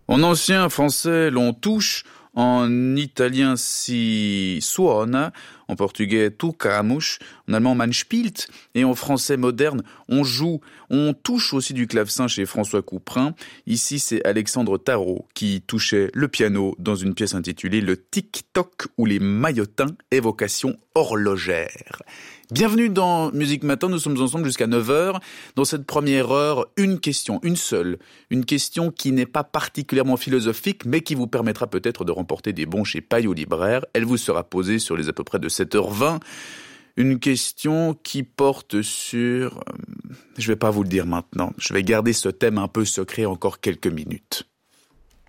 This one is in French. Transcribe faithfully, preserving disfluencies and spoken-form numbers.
En ancien français, l'on touche, en italien si suona, en portugais tocamos, en allemand man spielt, et en français moderne, on joue. On touche aussi du clavecin chez François Couperin. Ici, c'est Alexandre Tarot qui touchait le piano dans une pièce intitulée Le Tic-Toc ou les Maillotins, évocation horlogère. Bienvenue dans Musique Matin, nous sommes ensemble jusqu'à neuf heures. Dans cette première heure, une question, une seule. Une question qui n'est pas particulièrement philosophique, mais qui vous permettra peut-être de remporter des bons chez Payot Libraire. Elle vous sera posée sur les à peu près de sept heures vingt. Une question qui porte sur... Je vais pas vous le dire maintenant. Je vais garder ce thème un peu secret encore quelques minutes.